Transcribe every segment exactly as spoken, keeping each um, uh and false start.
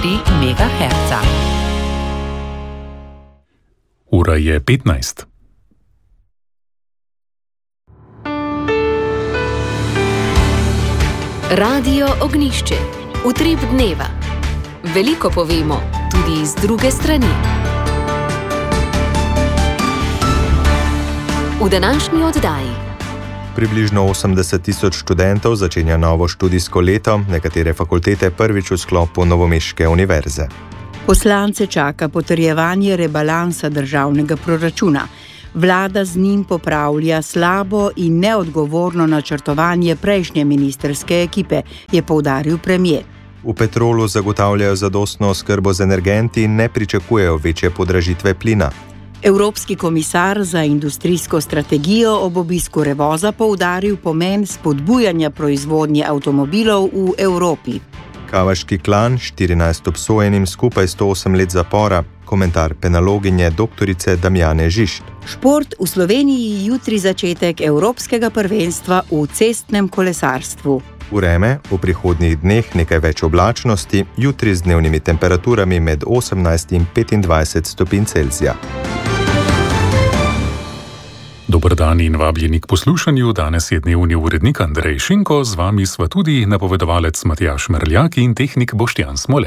tri megaherca. Ura je petnajst. Radio Ognjišče. Utrip dneva. Veliko povemo, tudi iz druge strani. V današnji oddaji. Približno osemdeset tisoč študentov začenja novo študijsko leto, nekatere fakultete prvič v sklopu Novomeške univerze. Poslance čaka potrjevanje rebalansa državnega proračuna. Vlada z njim popravlja slabo in neodgovorno načrtovanje prejšnje ministrske ekipe, je poudaril premier. V Petrolu zagotavljajo zadostno oskrbo z energenti in ne pričakujejo večje podražitve plina. Evropski komisar za industrijsko strategijo ob obisku Revoza poudaril pomen spodbujanja proizvodnje avtomobilov v Evropi. Kavaški klan, štirinajst obsojenim, skupaj sto osem let zapora. Komentar penologinje doktorice Damjane Žižt. Šport v Sloveniji, jutri začetek evropskega prvenstva v cestnem kolesarstvu. Vreme, v prihodnjih dneh nekaj več oblačnosti, jutri z dnevnimi temperaturami med osemnajst in petindvajset stopinj Celzija. Dober dan in vabljeni k poslušanju. Danes je dnevni urednik Andrej Šinko, z vami sva tudi napovedovalec Matjaž Merljak in tehnik Boštjan Smole.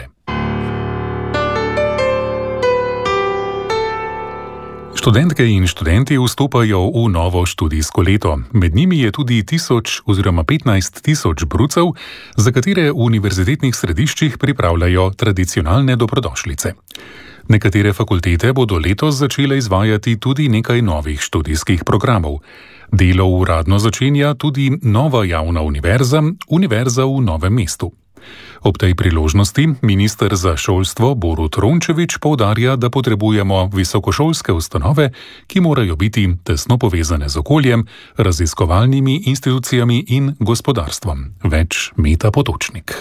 Študentke in študenti vstopajo v novo študijsko leto. Med njimi je tudi tisoč oziroma petnajst tisoč brucev, za katere v univerzitetnih središčih pripravljajo tradicionalne dobrodošlice. Nekatere fakultete bodo letos začele izvajati tudi nekaj novih študijskih programov. Delo uradno začenja tudi nova javna univerza, Univerza v Novem mestu. Ob tej priložnosti minister za šolstvo Borut Rončević poudarja, da potrebujemo visokošolske ustanove, ki morajo biti tesno povezane z okoljem, raziskovalnimi institucijami in gospodarstvom. Več Meta Potočnik.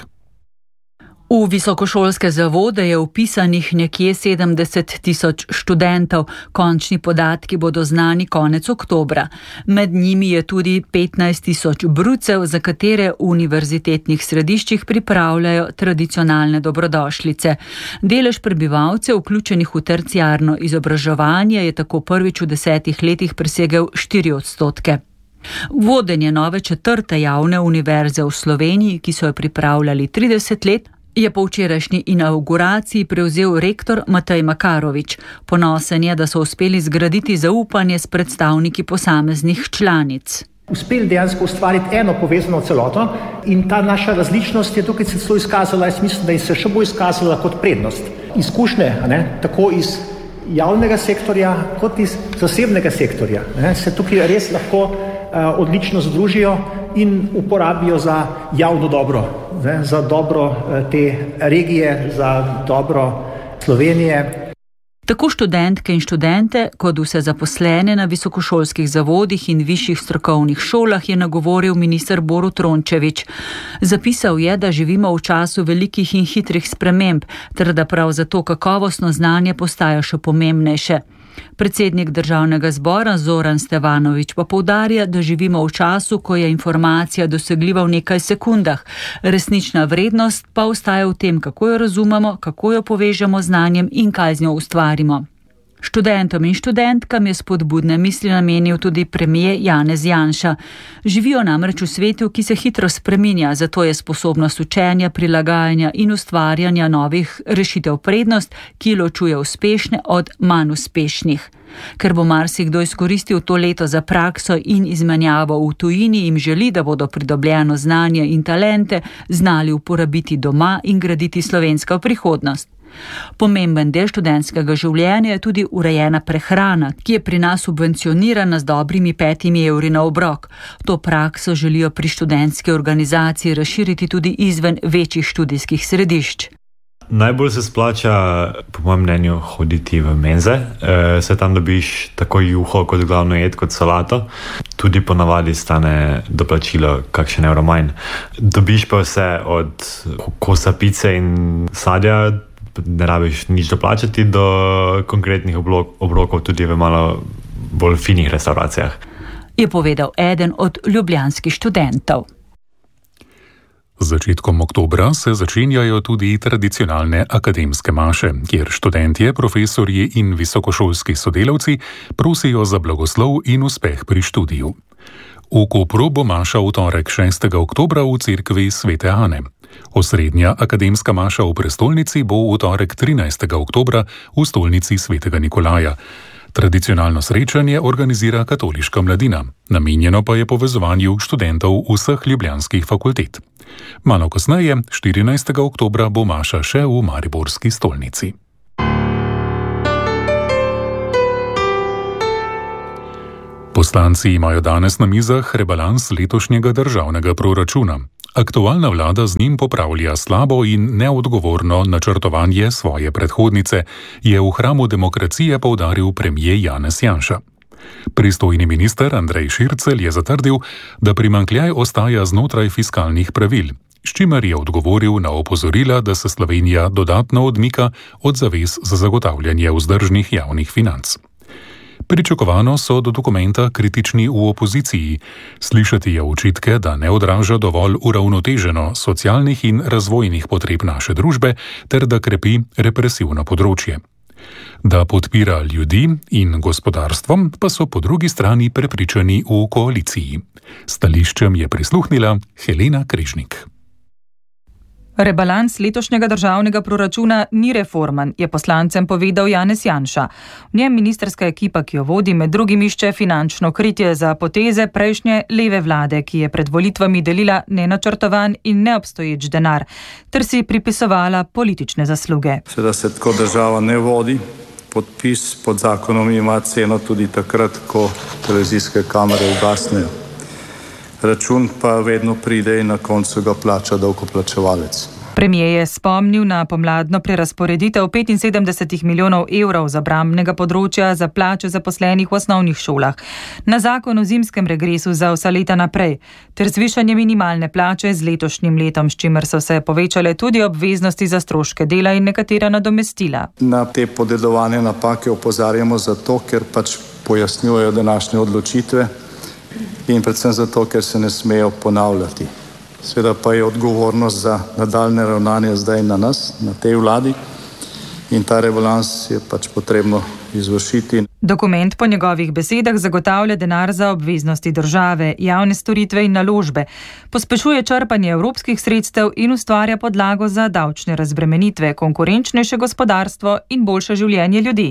V visokošolske zavode je vpisanih nekje sedemdeset tisoč študentov. Končni podatki bodo znani konec oktobra. Med njimi je tudi petnajst tisoč brucev, za katere v univerzitetnih središčih pripravljajo tradicionalne dobrodošlice. Delež prebivalcev, vključenih v terciarno izobraževanje, je tako prvič v desetih letih presegel štiri odstotke. Vodenje nove četrte javne univerze v Sloveniji, ki so jo pripravljali trideset let, je po včerajšnji inauguraciji prevzel rektor Matej Makarovič. Ponosen je, da so uspeli zgraditi zaupanje s predstavniki posameznih članic. Uspeli dejansko ustvariti eno povezano celoto in ta naša različnost je tukaj se celo izkazala, jaz mislim, da se še bo izkazala kot prednost. Izkušnje, ne, tako iz javnega sektorja kot iz zasebnega sektorja, ne, se tukaj res lahko uh, odlično združijo in uporabijo za javno dobro, ne, za dobro te regije, za dobro Slovenije. Tako študentke in študente, kot vse zaposlene na visokošolskih zavodih in višjih strokovnih šolah, je nagovoril minister Borut Rončević. Zapisal je, da živimo v času velikih in hitrih sprememb, ter da prav zato kakovostno znanje postaja še pomembnejše. Predsednik državnega zbora Zoran Stevanović pa poudarja, da živimo v času, ko je informacija dosegljiva v nekaj sekundah. Resnična vrednost pa ostaja v tem, kako jo razumemo, kako jo povežemo z znanjem in kaj z njo ustvarimo. Študentom in študentkam je spodbudne misli namenil tudi premier Janez Janša. Živijo namreč v svetu, ki se hitro spreminja, zato je sposobnost učenja, prilagajanja in ustvarjanja novih rešitev prednost, ki ločuje uspešne od manj uspešnih. Ker bo marsikdo izkoristil to leto za prakso in izmenjavo v tujini, jim želi, da bodo pridobljeno znanje in talente znali uporabiti doma in graditi slovensko prihodnost. Pomemben del študentskega življenja je tudi urejena prehrana, ki je pri nas subvencionirana z dobrimi petimi evri na obrok. To prakso želijo pri študentski organizaciji razširiti tudi izven večjih študijskih središč. Najbolj se splača, po mojem mnenju, hoditi v menze. E, se tam dobiš tako juho kot glavno jed, kot salato. Tudi ponavadi stane doplačilo kakšen evro manj. Dobiš pa vse od kosa pice in sadja, ne rabiš nič doplačati, do konkretnih obrok, obrokov tudi v malo bolj finih restauracijah. Je povedal eden od ljubljanskih študentov. Z začetkom oktobra se začenjajo tudi tradicionalne akademske maše, kjer študentje, profesorji in visokošolski sodelavci prosijo za blagoslov in uspeh pri študiju. V Kopru bo maša v torek šestega oktobra v cerkvi Svete Ane. Osrednja akademska maša v prestolnici bo v torek trinajstega oktobra v stolnici Svetega Nikolaja. Tradicionalno srečanje organizira katoliška mladina, namenjeno pa je povezovanju študentov vseh ljubljanskih fakultet. Malo kasneje, štirinajstega oktobra, bo maša še v mariborski stolnici. Poslanci imajo danes na mizah rebalans letošnjega državnega proračuna. Aktualna vlada z njim popravlja slabo in neodgovorno načrtovanje svoje predhodnice, je v hramu demokracije poudaril premier Janez Janša. Pristojni minister Andrej Šircelj je zatrdil, da primanjkljaj ostaja znotraj fiskalnih pravil, s čimer je odgovoril na opozorila, da se Slovenija dodatno odmika od zavez za zagotavljanje vzdržnih javnih financ. Pričakovano so do dokumenta kritični v opoziciji. Slišati je očitke, da ne odraža dovolj uravnoteženo socialnih in razvojnih potreb naše družbe ter da krepi represivno področje. Da podpira ljudi in gospodarstvo, pa so po drugi strani prepričani v koaliciji. Stališčem je prisluhnila Helena Križnik. Rebalans letošnjega državnega proračuna ni reforman, je poslancem povedal Janez Janša. V njem ministrska ekipa, ki jo vodi, med drugim išče finančno kritje za poteze prejšnje leve vlade, ki je pred volitvami delila nenačrtovan in neobstoječ denar, ter si pripisovala politične zasluge. Seveda se tako država ne vodi. Podpis pod zakonom ima ceno tudi takrat, ko televizijske kamere ugasnejo. Račun pa vedno pride in na koncu ga plača davkoplačevalec. Premier je spomnil na pomladno prerazporeditev petinsedemdeset milijonov evrov za obrambnega področja za plače zaposlenih v osnovnih šolah, na zakon o zimskem regresu za vsa leta naprej, ter zvišanje minimalne plače z letošnjim letom, s čimer so se povečale tudi obveznosti za stroške dela in nekatera nadomestila. Na te podedovane napake opozarjamo zato, ker pač pojasnjujejo današnje odločitve in predvsem zato, ker se ne smejo ponavljati. Seveda pa je odgovornost za nadaljne ravnanje zdaj na nas, na tej vladi, in ta rebalans je pač potrebno izvršiti. Dokument po njegovih besedah zagotavlja denar za obveznosti države, javne storitve in naložbe, pospešuje črpanje evropskih sredstev in ustvarja podlago za davčne razbremenitve, konkurenčnejše gospodarstvo in boljše življenje ljudi.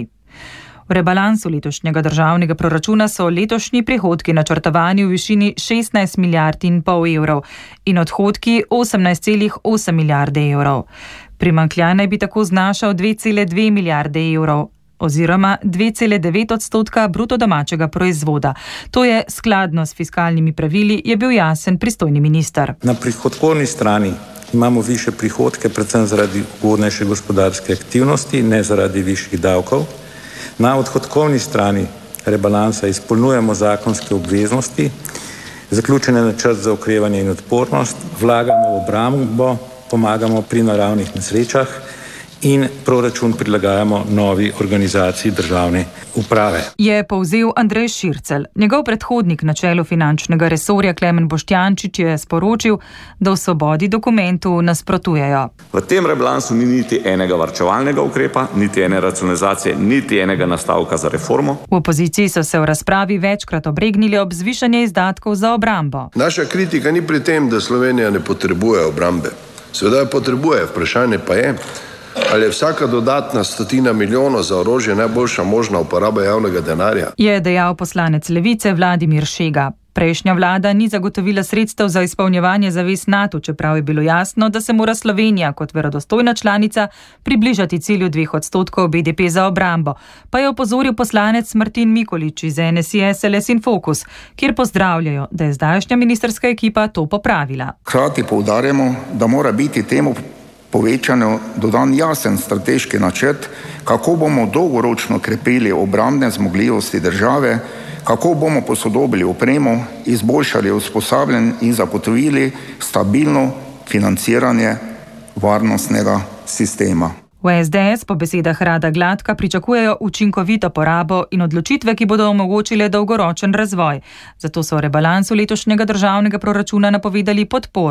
V rebalansu letošnjega državnega proračuna so letošnji prihodki načrtovani v višini šestnajst milijard in pol evrov in odhodki osemnajst celih osem milijarde evrov. Primanjkljaj naj bi tako znašal dve celi dve milijarde evrov oziroma dve celi devet odstotka bruto domačega proizvoda. To je skladno s fiskalnimi pravili, je bil jasen pristojni minister. Na prihodkovni strani imamo više prihodke, predvsem zaradi ugodnejše gospodarske aktivnosti, ne zaradi višjih davkov. Na odhodkovni strani rebalansa izpolnjujemo zakonske obveznosti, zaključen je načrt za okrevanje in odpornost, vlagamo v obrambo, pomagamo pri naravnih nesrečah in proračun prilagajamo novi organizaciji državne uprave. Je povzel Andrej Šircelj. Njegov predhodnik na čelu finančnega resorja Klemen Boštjančič je sporočil, da v Svobodi dokumentu nasprotujejo. V tem rebalansu ni niti enega varčevalnega ukrepa, niti ene racionalizacije, niti enega nastavka za reformo. V opoziciji so se v razpravi večkrat obregnili ob zvišanje izdatkov za obrambo. Naša kritika ni pri tem, da Slovenija ne potrebuje obrambe. Seveda jo potrebuje, vprašanje pa je, ali je vsaka dodatna stotina milijonov za orožje najboljša možna uporaba javnega denarja? Je dejal poslanec Levice Vladimir Šega. Prejšnja vlada ni zagotovila sredstev za izpolnjevanje zavez NATO, čeprav je bilo jasno, da se mora Slovenija kot verodostojna članica približati cilju dveh odstotkov B D P za obrambo, pa je opozoril poslanec Martin Mikolič iz N S I S L S in Fokus, kjer pozdravljajo, da je zdajšnja ministrska ekipa to popravila. Hkrati poudarjamo, da mora biti temu povečano dodan jasen strateški načrt, kako bomo dolgoročno krepili obrambne zmogljivosti države, kako bomo posodobili opremo, izboljšali usposabljanje in zagotovili stabilno financiranje varnostnega sistema. V S D S po besedah Rada Gladka pričakujejo učinkovito porabo in odločitve, ki bodo omogočile dolgoročen razvoj. Zato so v rebalansu letošnjega državnega proračuna napovedali podporo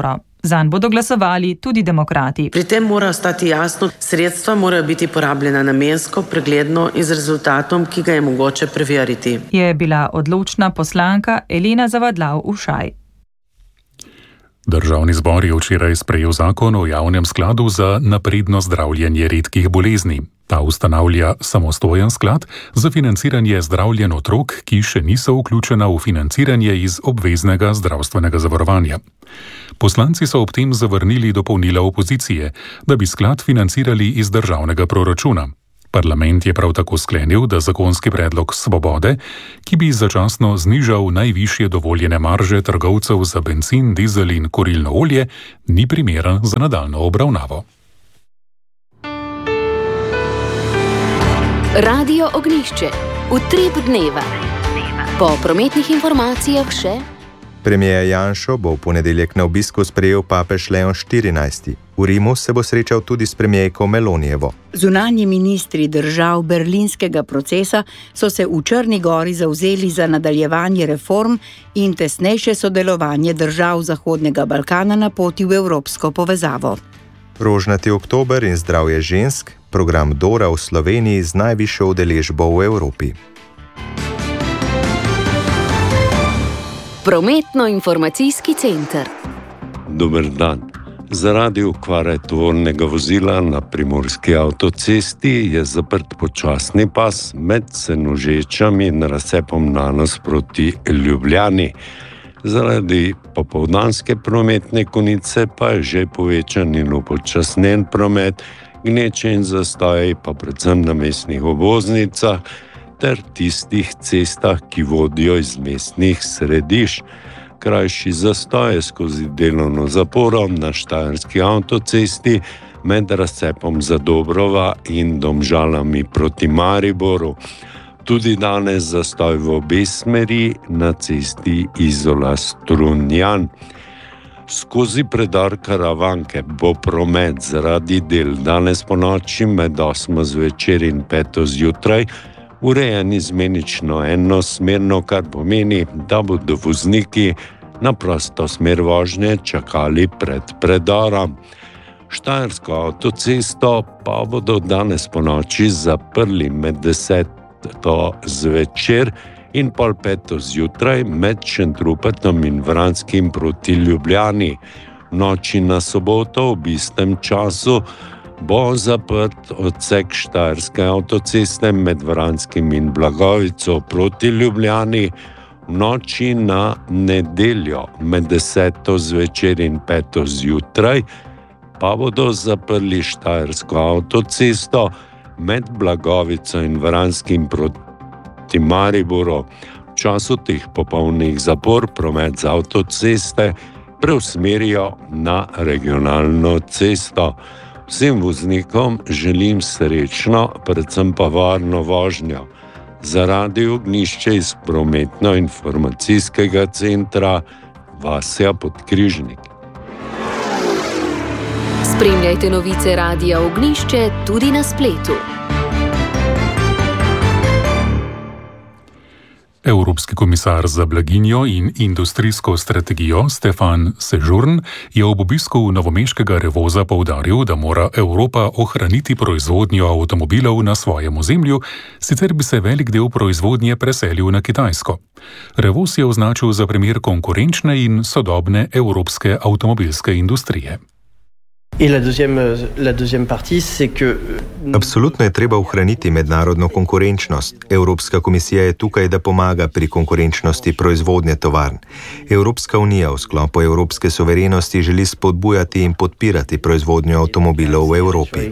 Zanj bodo glasovali tudi demokrati. Pri tem mora ostati jasno, sredstva morajo biti porabljena namensko, pregledno in z rezultatom, ki ga je mogoče preveriti. Je bila odločna poslanka Elena Zavadlav-Ušaj. Državni zbor je včeraj sprejel zakon o javnem skladu za napredno zdravljenje redkih bolezni. Ta ustanavlja samostojen sklad za financiranje zdravljenj otrok, ki še niso vključena v financiranje iz obveznega zdravstvenega zavarovanja. Poslanci so ob tem zavrnili dopolnila opozicije, da bi sklad financirali iz državnega proračuna. Parlament je prav tako sklenil, da zakonski predlog Svobode, ki bi začasno znižal najvišje dovoljene marže trgovcev za bencin, dizel in kurilno olje, ni primeren za nadaljnjo obravnavo. Radio Ognjišče. Utrip dneva. Po prometnih informacijah še... Premijer Janšo bo v ponedeljek na obisku sprejel papež Leon štirinajsti. V Rimu se bo srečal tudi s premijerko Melonijevo. Zunanji ministri držav berlinskega procesa so se v Črni gori zavzeli za nadaljevanje reform in tesnejše sodelovanje držav Zahodnega Balkana na poti v evropsko povezavo. Rožnati oktober in zdravje žensk, program Dora v Sloveniji z najvišjo udeležbo v Evropi. Prometno-informacijski center. Dober dan. Zaradi okvare tovornega vozila na primorski avtocesti je zaprt počasni pas med Senožečam in razcepom Nanos proti Ljubljani. Zaradi popoldanske prometne konice pa je že povečan in upočasnen promet, gneče in zastoji pa predvsem na mestnih obvoznicah ter tistih cestah, ki vodijo iz mestnih središč. Krajši zastoje skozi delovno zaporo na štajerski avtocesti med razcepom Zadobrova in Domžalami proti Mariboru. Tudi danes zastoj v obe smeri na cesti Izola-Strunjan. Skozi predor Karavanke bo promet zaradi del danes po noči med osmo zvečer in peto zjutraj urejen izmenično enosmerno, kar pomeni, da bodo vozniki na prosto smer vožnje čakali pred predorom. Štajersko avtocesto pa bodo danes po noči zaprli med deseto zvečer in pol peto zjutraj med Šentrupertom in Vranskim proti Ljubljani. Noči na soboto ob istem času bo zaprt odsek štajerske avtoceste med Vranskim in Blagovico proti Ljubljani. V noči na nedeljo med deseto zvečer in peto zjutraj pa bodo zaprli štajersko avtocesto med Blagovico in Vranskim proti Mariboru. V času teh popolnih zapor promet z avtoceste preusmerijo na regionalno cesto. Vsem voznikom želim srečno, predvsem pa varno vožnjo. Za Radio Ognjišče iz prometno-informacijskega centra Vasja Podkrižnik. Spremljajte novice Radia Ognjišče tudi na spletu. Evropski komisar za blaginjo in industrijsko strategijo Stefan Sejourn je ob obisku novomeškega Revoza poudaril, da mora Evropa ohraniti proizvodnjo avtomobilov na svojem ozemlju, sicer bi se velik del proizvodnje preselil na Kitajsko. Revoz je označil za primer konkurenčne in sodobne evropske avtomobilske industrije. Absolutno je treba ohraniti mednarodno konkurenčnost. Evropska komisija je tukaj, da pomaga pri konkurenčnosti proizvodnje tovarn. Evropska unija v sklopu evropske suverenosti želi spodbujati in podpirati proizvodnjo avtomobilov v Evropi.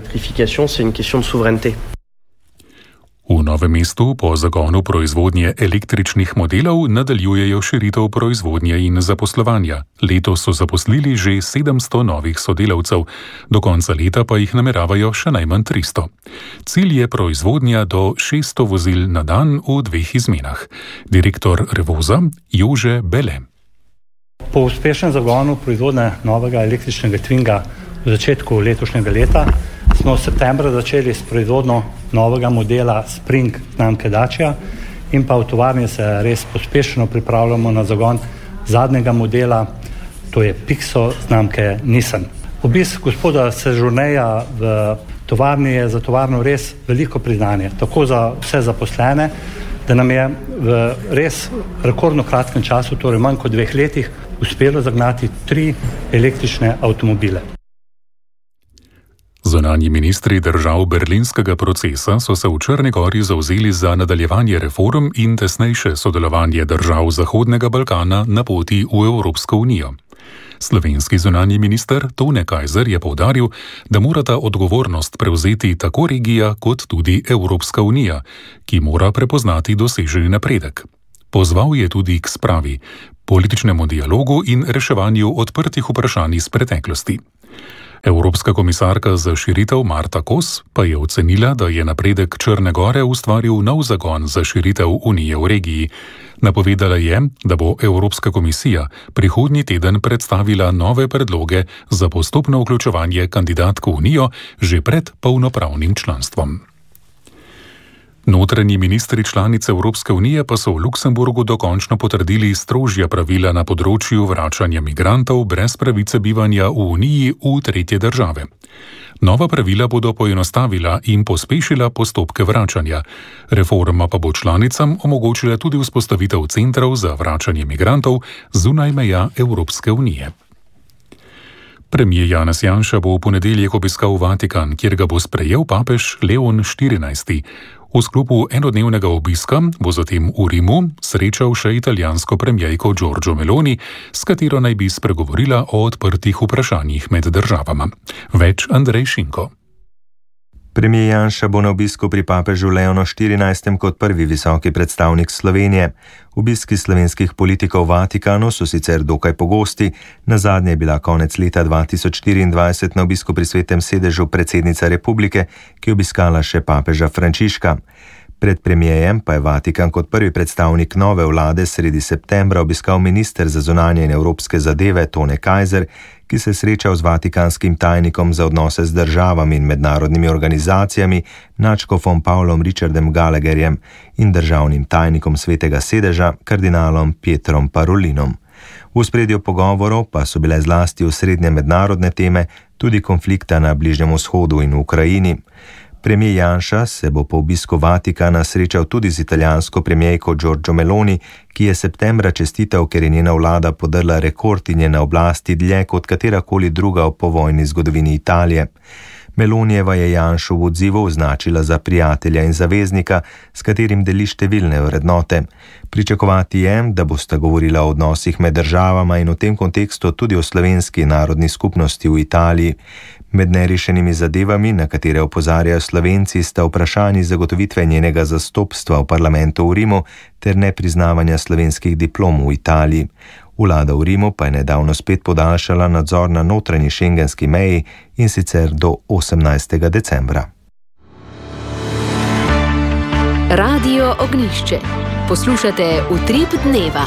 V Novem mestu po zagonu proizvodnje električnih modelov nadaljujejo širitev proizvodnje in zaposlovanja. Letos so zaposlili že sedemsto novih sodelavcev, do konca leta pa jih nameravajo še najmanj tristo. Cilj je proizvodnja do šeststo vozil na dan v dveh izmenah. Direktor Revoza Jože Bele. Po uspešnem zagonu proizvodnje novega električnega Twinga v začetku letošnjega leta smo v septembra začeli s proizvodnjo novega modela Spring znamke Dacia in pa v tovarni se res pospešeno pripravljamo na zagon zadnjega modela to je Pixo znamke Nissan. Obisk gospoda Sežurneja v tovarni je za tovarno res veliko priznanje, tako za vse zaposlene, da nam je v res rekordno kratkem času, torej manj kot dveh letih, uspelo zagnati tri električne avtomobile. Zunanji ministri držav berlinskega procesa so se v Črni Gori zavzeli za nadaljevanje reform in tesnejše sodelovanje držav Zahodnega Balkana na poti v Evropsko unijo. Slovenski zunanji minister Tone Kajzer je poudaril, da morata odgovornost prevzeti tako regija kot tudi Evropska unija, ki mora prepoznati doseženi napredek. Pozval je tudi k spravi, političnemu dialogu in reševanju odprtih vprašanj iz preteklosti. Evropska komisarka za širitev Marta Kos pa je ocenila, da je napredek Črne Gore ustvaril nov zagon za širitev unije v regiji. Napovedala je, da bo Evropska komisija prihodnji teden predstavila nove predloge za postopno vključevanje kandidatk v unijo že pred polnopravnim članstvom. Notranji ministri članic Evropske unije pa so v Luksemburgu dokončno potrdili strožja pravila na področju vračanja migrantov brez pravice bivanja v uniji v tretje države. Nova pravila bodo poenostavila in pospešila postopke vračanja. Reforma pa bo članicam omogočila tudi vzpostavitev centrov za vračanje migrantov zunaj meja Evropske unije. Premijer Janez Janša bo v ponedeljek obiskal Vatikan, kjer ga bo sprejel papež Leon štirinajsti. V sklopu enodnevnega obiska bo zatem v Rimu srečal še italijansko premijerko Giorgio Meloni, s katero naj bi spregovorila o odprtih vprašanjih med državama. Več Andrej Šinko. Premijer Janša bo na obisku pri papežu Leonu štirinajstem kot prvi visoki predstavnik Slovenije. Obiski slovenskih politikov v Vatikanu so sicer dokaj pogosti, nazadnje je bila konec leta dva tisoč štiriindvajset na obisku pri Svetem sedežu predsednica republike, ki je obiskala še papeža Frančiška. Pred premijejem pa je Vatikan kot prvi predstavnik nove vlade sredi septembra obiskal minister za zunanje in evropske zadeve Tone Kajzer, ki se je srečal z vatikanskim tajnikom za odnose z državami in mednarodnimi organizacijami nadškofom Pavlom Richardom Gallagherjem in državnim tajnikom Svetega sedeža kardinalom Pietrom Parolinom. V ospredju pogovorov pa so bile zlasti osrednje mednarodne teme, tudi konflikta na Bližnjem vzhodu in v Ukrajini. Premijer Janša se bo po obisku Vatikana srečal tudi z italijansko premijerko Giorgio Meloni, ki je septembra čestital, ker je njena vlada podrla rekord in je na oblasti dlje kot katerakoli druga v povojni zgodovini Italije. Melonijeva je Janšu v odzivu označila za prijatelja in zaveznika, s katerim deli številne vrednote. Pričakovati je, da bosta govorila o odnosih med državama in v tem kontekstu tudi o slovenski narodni skupnosti v Italiji. Med nerešenimi zadevami, na katere opozarjajo Slovenci, sta vprašanji zagotovitve njenega zastopstva v parlamentu v Rimu ter nepriznavanja slovenskih diplom v Italiji. Vlada v Rimu pa je nedavno spet podaljšala nadzor na notranji šengenski meji in sicer do osemnajstega decembra. Radio Ognjišče. Poslušate Utrip dneva.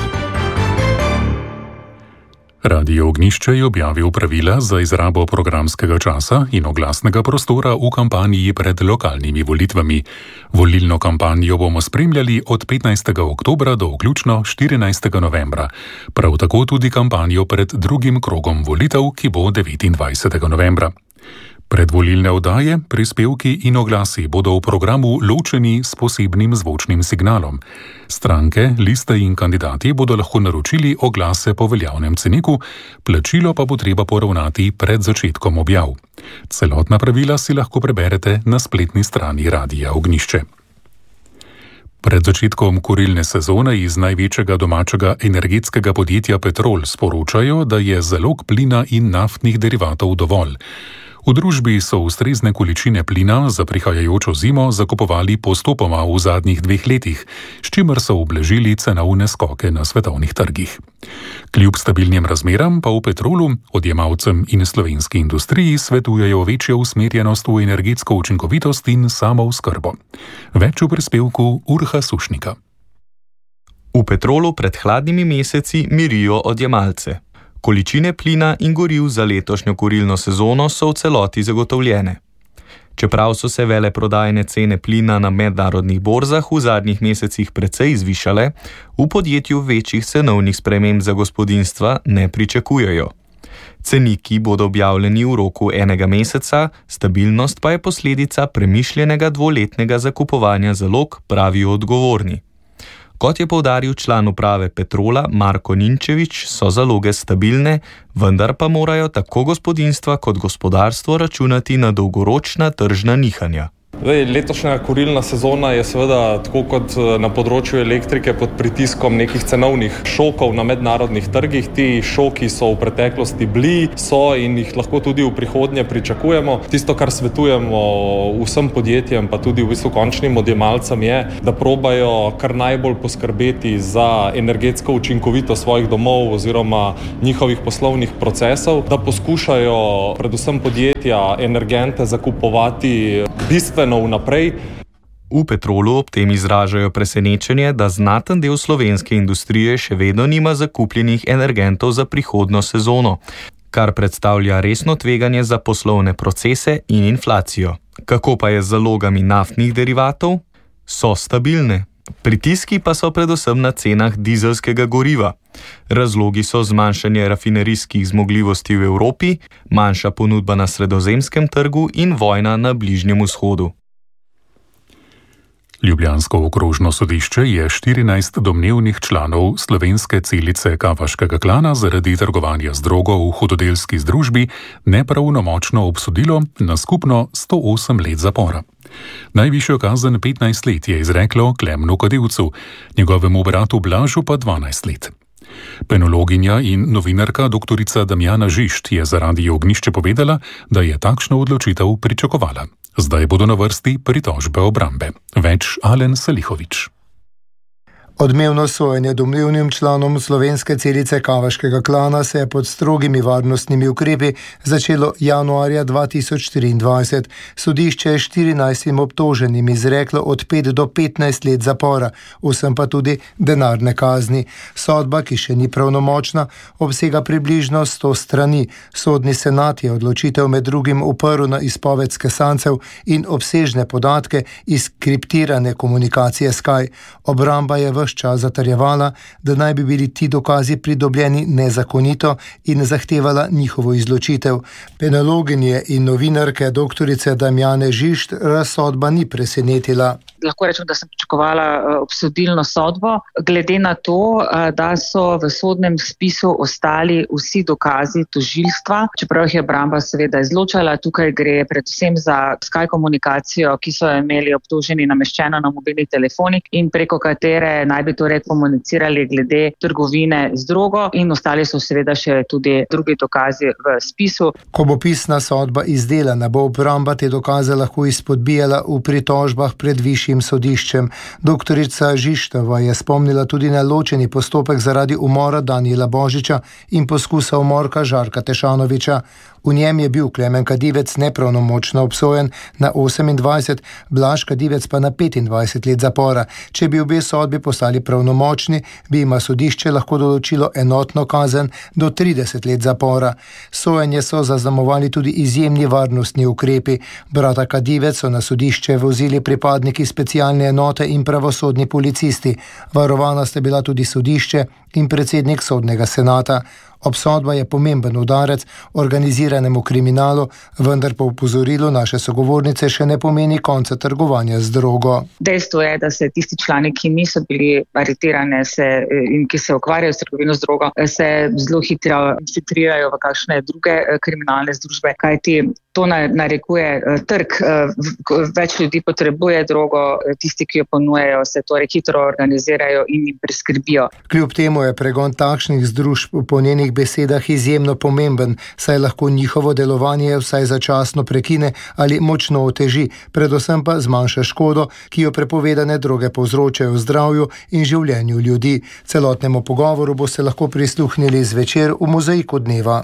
Radio Ognjišče je objavil pravila za izrabo programskega časa in oglasnega prostora v kampanji pred lokalnimi volitvami. Volilno kampanjo bomo spremljali od petnajstega oktobra do vključno štirinajstega novembra. Prav tako tudi kampanjo pred drugim krogom volitev, ki bo devetindvajsetega novembra. Predvolilne oddaje, prispevki in oglasi bodo v programu ločeni s posebnim zvočnim signalom. Stranke, liste in kandidati bodo lahko naročili oglase po veljavnem ceniku, plačilo pa bo treba poravnati pred začetkom objav. Celotna pravila si lahko preberete na spletni strani Radia Ognjišče. Pred začetkom kurilne sezone iz največjega domačega energetskega podjetja Petrol sporočajo, da je zalog plina in naftnih derivatov dovolj. V družbi so ustrezne količine plina za prihajajočo zimo zakupovali postopoma v zadnjih dveh letih, s čimer so ublažili cenovne skoke na svetovnih trgih. Kljub stabilnim razmeram pa v Petrolu odjemalcem in slovenski industriji svetujejo večjo usmerjenost v energetsko učinkovitost in samooskrbo. Več v prispevku Urha Sušnika. V Petrolu pred hladnimi meseci mirijo odjemalce. Količine plina in goriv za letošnjo kurilno sezono so v celoti zagotovljene. Čeprav so se veleprodajne cene plina na mednarodnih borzah v zadnjih mesecih precej zvišale, v podjetju večjih cenovnih sprememb za gospodinjstva ne pričakujejo. Ceniki bodo objavljeni v roku enega meseca, stabilnost pa je posledica premišljenega dvoletnega zakupovanja zalog, pravijo odgovorni. Kot je poudaril član uprave Petrola Marko Ninčevič, so zaloge stabilne, vendar pa morajo tako gospodinjstva kot gospodarstvo računati na dolgoročna tržna nihanja. Zdaj, letošnja kurilna sezona je seveda, tako kot na področju elektrike, pod pritiskom nekih cenovnih šokov na mednarodnih trgih. Ti šoki so v preteklosti bili, so in jih lahko tudi v prihodnje pričakujemo. Tisto, kar svetujemo vsem podjetjem, pa tudi v bistvu končnim odjemalcem, je, da probajo kar najbolj poskrbeti za energetsko učinkovitost svojih domov oziroma njihovih poslovnih procesov, da poskušajo predvsem podjetja energente zakupovati bistveno vnaprej. V Petrolu ob tem izražajo presenečenje, da znaten del slovenske industrije še vedno nima zakupljenih energentov za prihodnjo sezono, kar predstavlja resno tveganje za poslovne procese in inflacijo. Kako pa je z zalogami naftnih derivatov? So stabilne. Pritiski pa so predvsem na cenah dizelskega goriva. Razlogi so zmanjšanje rafinerijskih zmogljivosti v Evropi, manjša ponudba na sredozemskem trgu in vojna na Bližnjem vzhodu. Ljubljansko okrožno sodišče je štirinajst domnevnih članov slovenske celice Kavaškega klana zaradi trgovanja z drogo v hudodelski združbi nepravnomočno obsodilo na skupno sto osem let zapora. Najvišjo kazen petnajst let je izreklo Klemnu Kadivcu, njegovemu bratu Blažu pa dvanajst let. Penologinja in novinarka doktorica Damjana Žišt je zaradi Ognjišče povedala, da je takšno odločitev pričakovala. Zdaj bodo na vrsti pritožbe obrambe. Več Alen Salihovič. Odmevno sojenje domnevnim članom slovenske celice Kavaškega klana se je pod strogimi varnostnimi ukrepi začelo januarja dva tisoč štiriindvajset. Sodišče je štirinajstim obtoženim izreklo od pet do petnajst let zapora, vsem pa tudi denarne kazni. Sodba, ki še ni pravnomočna, obsega približno sto strani. Sodni senat je odločitev med drugim uprl na izpoved skesancev in obsežne podatke iz kriptirane komunikacije Sky. Obramba je v čas zatrjevala, da naj bi bili ti dokazi pridobljeni nezakonito in zahtevala njihovo izločitev. Penologinje in novinarke doktorice Damjane Žišt razsodba ni presenetila. Lahko rečem, da sem pričakovala obsodilno sodbo, glede na to, da so v sodnem spisu ostali vsi dokazi tožilstva, čeprav jih je obramba seveda izločala. Tukaj gre predvsem za Sky komunikacijo, ki so imeli obtoženi nameščeno na mobilnih telefonih in preko katere naj bi torej komunicirali glede trgovine z drogo, in ostali so seveda še tudi drugi dokazi v spisu. Ko bo pisna sodba izdelana, bo obramba te dokaze lahko izpodbijala v pritožbah pred višjim sodiščem. Doktorica Žištova je spomnila tudi na ločeni postopek zaradi umora Danijela Božiča in poskusa umorka Žarka Tešanoviča. V njem je bil Klemen Kadivec nepravnomočno obsojen na osemindvajset, Blaž Kadivec pa na petindvajset let zapora. Če bi obe sodbi postali pravnomočni, bi ima sodišče lahko določilo enotno kazen do trideset let zapora. Sojenje so zaznamovali tudi izjemni varnostni ukrepi. Brata Kadivec so na sodišče vozili pripadniki specialne enote in pravosodni policisti. Varovana sta bila tudi sodišče in predsednik sodnega senata. Obsodba je pomemben udarec organiziranemu kriminalu, vendar po opozorilu naše sogovornice še ne pomeni konca trgovanja z drogo. Dejstvo je, da se tisti člani, ki niso bili aretirane se, in ki se ukvarjajo s trgovino z drogo, se zelo hitro infiltrirajo v kakšne druge kriminalne združbe, kajti to narekuje trg. Več ljudi potrebuje drogo, tisti, ki jo ponujajo, se torej hitro organizirajo in jim preskrbijo. Kljub temu je pregon takšnih združb po njenih besedah izjemno pomemben, saj lahko njihovo delovanje vsaj začasno prekine ali močno oteži, predvsem pa zmanjša škodo, ki jo prepovedane droge povzročajo zdravju in življenju ljudi. Celotnemu pogovoru boste lahko prisluhnili zvečer v Mozaiku dneva.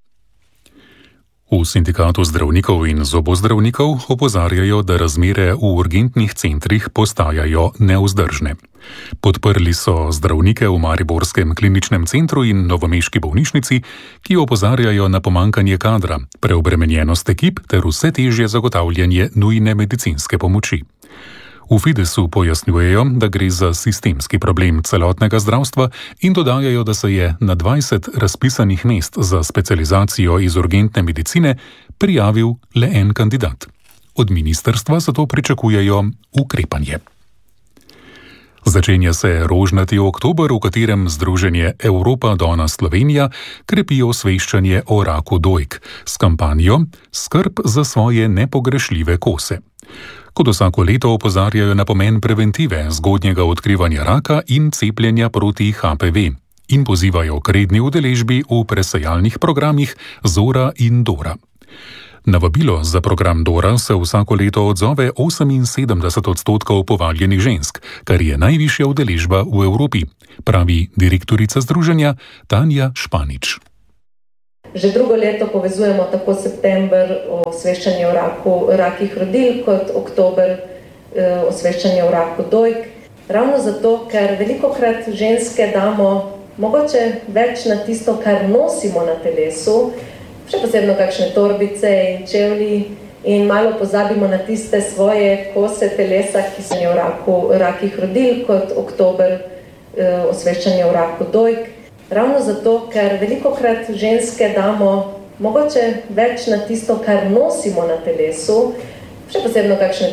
V sindikatu zdravnikov in zobozdravnikov opozarjajo, da razmere v urgentnih centrih postajajo nevzdržne. Podprli so zdravnike v Mariborskem kliničnem centru in novomeški bolnišnici, ki opozarjajo na pomankanje kadra, preobremenjenost ekip ter vse težje zagotavljanje nujne medicinske pomoči. V Fidesu pojasnjujejo, da gre za sistemski problem celotnega zdravstva in dodajajo, da se je na dvajset razpisanih mest za specializacijo iz urgentne medicine prijavil le en kandidat. Od ministrstva zato pričakujejo ukrepanje. Začenja se rožnati oktober, v katerem Združenje Evropa Donna Slovenija krepi osveščanje o raku dojk s kampanjo Skrb za svoje nepogrešljive kose. Kot vsako leto opozarjajo na pomen preventive, zgodnjega odkrivanja raka in cepljenja proti H P V in pozivajo k redni udeležbi v presejalnih programih Zora in Dora. Na vabilo za program Dora se vsako leto odzove oseminsedemdeset odstotkov povabljenih žensk, kar je najvišja udeležba v Evropi, pravi direktorica združenja Tanja Španič. Že drugo leto povezujemo tako september osveščanje o raku, rakih rodil kot oktober osveščanje o raku dojk. Ravno zato, ker velikokrat ženske damo mogoče več na tisto, kar nosimo na telesu, še posebno kakšne torbice in čevlji in malo pozabimo na tiste svoje kose telesa, ki so o raku, rakih rodil kot oktober osveščanje o raku dojk. Ravno zato, ker velikokrat ženske damo mogoče več na tisto, kar nosimo na telesu, še posebno kakšne